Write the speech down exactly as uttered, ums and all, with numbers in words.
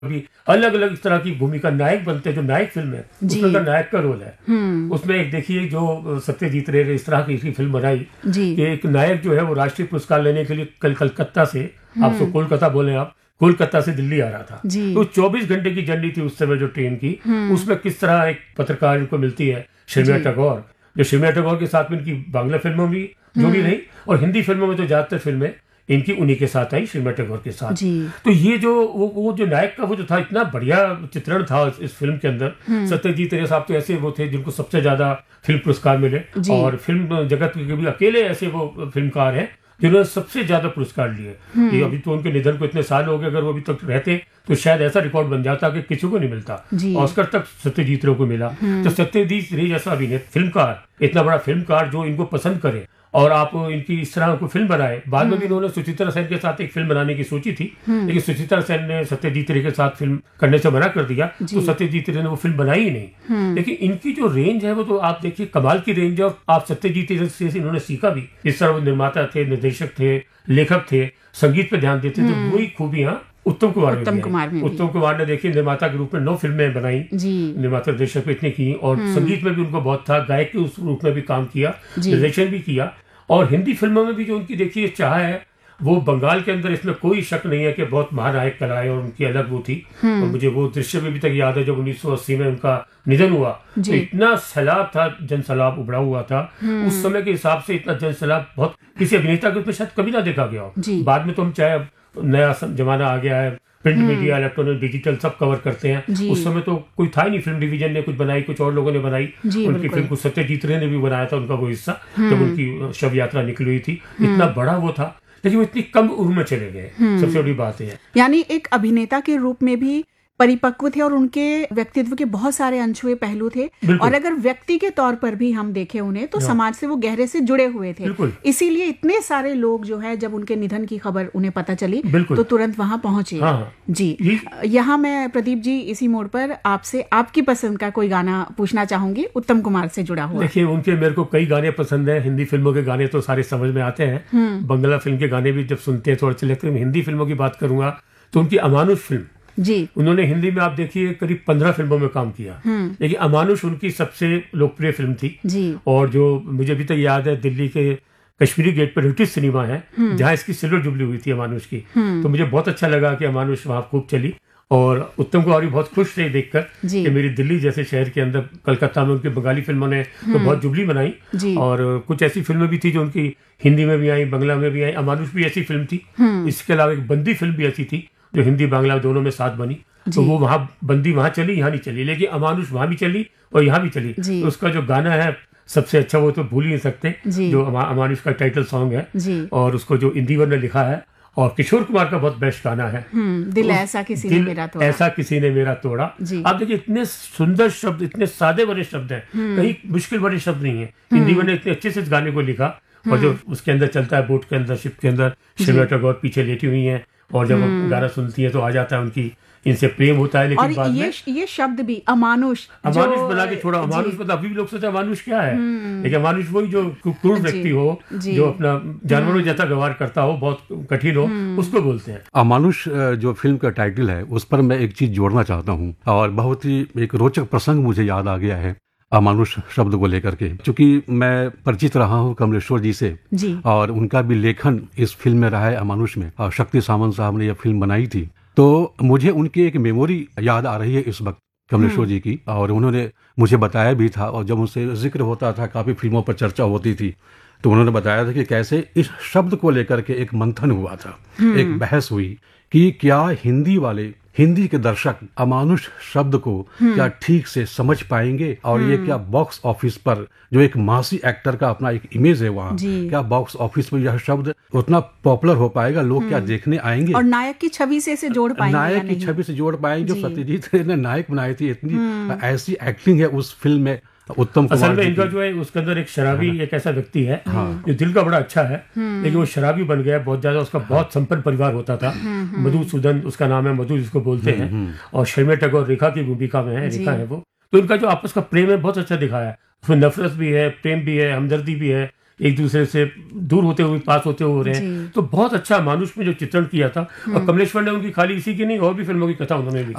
अभी अलग अलग इस तरह की भूमिका नायक बनते हैं। जो नायक फिल्म है उसमें का नायक का रोल है। उसमें एक देखिए जो सत्यजीत रे ने इस तरह की फिल्म बनाई कि एक नायक जो है वो राष्ट्रीय पुरस्कार लेने के लिए कल कलकत्ता से, आप तो कोलकाता बोले, आप कोलकाता से दिल्ली आ रहा था। तो चौबीस घंटे की जर्नी थी उस समय जो ट्रेन की। उसमें किस तरह एक पत्रकार को मिलती है शर्मिला टैगोर, जो शर्मिला टैगोर के साथ में इनकी बांग्ला फिल्मों में जोड़ी रही और हिंदी फिल्मों में तो ज्यादातर फिल्में इनकी उन्हीं के साथ आई, शर्मिला टैगोर के साथ। तो ये जो वो, वो जो नायक का वो जो था, इतना बढ़िया चित्रण था इस फिल्म के अंदर। सत्यजीत रे साहब तो ऐसे वो थे जिनको सबसे ज्यादा फिल्म पुरस्कार मिले, और फिल्म जगत के भी अकेले ऐसे वो फिल्मकार हैं जिन्होंने सबसे ज्यादा पुरस्कार लिए। अभी तो उनके निधन को इतने साल हो गए, अगर वो अभी तक रहते तो शायद ऐसा रिकॉर्ड बन जाता कि किसी को नहीं मिलता। ऑस्कर तक सत्यजीत रे को मिला। तो सत्यजीत रे जैसा अभिनेता, फिल्मकार, इतना बड़ा फिल्मकार जो इनको पसंद करे और आप इनकी इस तरह को फिल्म बनाए। बाद में भी इन्होंने सुचित्रा सेन के साथ एक फिल्म बनाने की सोची थी, लेकिन सुचित्रा सेन ने सत्यजीत रे के साथ फिल्म करने से मना कर दिया, तो सत्यजीत रे ने वो फिल्म बनाई ही नहीं। लेकिन इनकी जो रेंज है वो तो आप देखिए कमाल की रेंज है, और आप सत्यजीत रे से इन्होंने सीखा भी। इस तरह वो निर्माता थे, निर्देशक थे, लेखक थे, संगीत पे ध्यान देते थे। वही खूबियां उत्तम कुमार उत्तम कुमार में उत्तम कुमार ने देखिए निर्माता के रूप में नौ फिल्में बनाई, निर्माता निर्देशक पे इतने की, और संगीत में भी उनको बहुत था, गायक के उस रूप में भी काम किया, निर्देशन भी किया। और हिंदी फिल्मों में भी जो उनकी देखिए चाह है वो बंगाल के अंदर, इसमें कोई शक नहीं है कि बहुत महानायक कलाएं और उनकी अलग वो थी। और मुझे वो दृश्य में भी तक याद है जब उन्नीस सौ अस्सी में उनका निधन हुआ, तो इतना सैलाब था, जन सैलाब उभरा हुआ था उस समय के हिसाब से। इतना जन सैलाब बहुत किसी अभिनेता के उसमें शायद कभी ना देखा गया हो। बाद में तो हम चाहे नया जमाना आ गया है, प्रिंट मीडिया, इलेक्ट्रॉनिक, डिजिटल सब कवर करते हैं। उस समय तो कोई था ही नहीं। फिल्म डिवीजन ने कुछ बनाई, कुछ और लोगों ने बनाई। उनकी फिल्म को सत्यजीत रे ने भी बनाया था, उनका वो हिस्सा, जब उनकी शव यात्रा निकली हुई थी। इतना बड़ा वो था, लेकिन वो इतनी कम उम्र में चले गए, सबसे बड़ी बात है। यानी एक अभिनेता के रूप में भी परिपक्व थे और उनके व्यक्तित्व के बहुत सारे अनछुए पहलू थे, और अगर व्यक्ति के तौर पर भी हम देखें उन्हें तो समाज से वो गहरे से जुड़े हुए थे। इसीलिए इतने सारे लोग जो है जब उनके निधन की खबर उन्हें पता चली तो तुरंत वहां पहुंचे। हाँ, जी, यहाँ मैं प्रदीप जी इसी मोड़ पर आपसे आपकी पसंद का कोई गाना पूछना चाहूंगी, उत्तम कुमार से जुड़ा हुआ। देखिए उनके मेरे को कई गाने पसंद है। हिंदी फिल्मों के गाने तो सारे समझ में आते हैं, बंगला फिल्म के गाने भी जब सुनते हैं थोड़ा अच्छे लगते हैं। हिंदी फिल्मों की बात करूंगा तो उनकी अमानुष फिल्म, जी, उन्होंने हिंदी में आप देखिए करीब पंद्रह फिल्मों में काम किया, लेकिन अमानुष उनकी सबसे लोकप्रिय फिल्म थी। जी। और जो मुझे अभी तक याद है, दिल्ली के कश्मीरी गेट पर रिटिश सिनेमा है जहां इसकी सिल्वर जुबली हुई थी अमानुष की, तो मुझे बहुत अच्छा लगा कि अमानुष वहां खूब चली। और उत्तम कुमार भी बहुत खुश थे देखकर कि मेरी दिल्ली जैसे शहर के अंदर, कलकत्ता में उनकी बंगाली फिल्मों ने तो बहुत जुबली बनाई, और कुछ ऐसी फिल्में भी थी जो उनकी हिंदी में भी आई, बांग्ला में भी आई। अमानुष भी ऐसी फिल्म थी। इसके अलावा एक बंदी फिल्म भी ऐसी थी जो हिंदी बांग्ला दोनों में साथ बनी, तो वो वहां बंदी वहां चली, यहाँ नहीं चली, लेकिन अमानुष वहां भी चली और यहाँ भी चली। तो उसका जो गाना है सबसे अच्छा, वो तो भूल ही नहीं सकते, जो अमानुष का टाइटल सॉन्ग है, और उसको जो इंदिवर ने लिखा है, और किशोर कुमार का बहुत बेस्ट गाना है, दिल ऐसा किसी ने मेरा तोड़ा। ऐसा किसी ने मेरा तोड़ा। आप देखिए इतने सुंदर शब्द, इतने सादे बड़े शब्द हैं, कहीं मुश्किल बड़े शब्द नहीं है। इंदिवर ने इतने अच्छे से इस गाने को लिखा, और जो उसके अंदर चलता है, बोट के अंदर, शिप के अंदर, शर्मिला टैगोर पीछे लेटी हुई है, और जब वो गाना सुनती है तो आ जाता है उनकी, इनसे प्रेम होता है। लेकिन और बाद ये में ये शब्द भी अमानुष अमानुष बना के छोड़ा। अमानुष मतलब अभी भी लोग सोचते हैं अमानुष क्या है, लेकिन अमानुष वही जो क्रूर व्यक्ति हो, जो अपना जानवरों जैसा व्यवहार करता हो, बहुत कठिन हो, उसको बोलते हैं अमानुष। जो फिल्म का टाइटल है उस पर मैं एक चीज जोड़ना चाहता हूँ, और बहुत ही एक रोचक प्रसंग मुझे याद आ गया है अमानुष शब्द को लेकर के, क्योंकि मैं परिचित रहा हूँ कमलेश्वर जी से, जी, और उनका भी लेखन इस फिल्म में रहा है अमानुष में, और शक्ति सामंत साहब ने यह फिल्म बनाई थी। तो मुझे उनकी एक मेमोरी याद आ रही है इस वक्त कमलेश्वर जी की, और उन्होंने मुझे बताया भी था, और जब उनसे जिक्र होता था, काफी फिल्मों पर चर्चा होती थी, तो उन्होंने बताया था कि कैसे इस शब्द को लेकर के एक मंथन हुआ था, एक बहस हुई कि क्या हिंदी वाले, हिंदी के दर्शक अमानुष शब्द को क्या ठीक से समझ पाएंगे, और ये क्या बॉक्स ऑफिस पर, जो एक मासी एक्टर का अपना एक इमेज है वहाँ, क्या बॉक्स ऑफिस पर यह शब्द उतना पॉपुलर हो पाएगा, लोग क्या देखने आएंगे, और नायक की छवि से इसे जोड़ पाएंगे, नायक की छवि से जोड़ पाएंगे। जो सत्यजीत रे ने नायक बनाई थी, इतनी ऐसी एक्टिंग है उस फिल्म में उत्तम कुमार। असल में इनका जो है उसके अंदर एक शराबी, एक ऐसा व्यक्ति है जो दिल का बड़ा अच्छा है, लेकिन वो शराबी बन गया बहुत ज्यादा। उसका बहुत संपन्न परिवार होता था, मधुसूदन उसका नाम है, मधु जिसको बोलते हैं, और शर्मिला टैगोर रेखा की भूमिका में है, रेखा है वो। तो इनका जो आपस का प्रेम है बहुत अच्छा दिखाया है, उसमें नफरत भी है, प्रेम भी है, हमदर्दी भी है, एक दूसरे से दूर होते हुए पास होते हो रहे हैं। तो बहुत अच्छा मानुष में जो चित्रण किया था, और कमलेश्वर ने उनकी खाली इसी की नहीं और भी फिल्मों की कथा उन्होंने लिखी।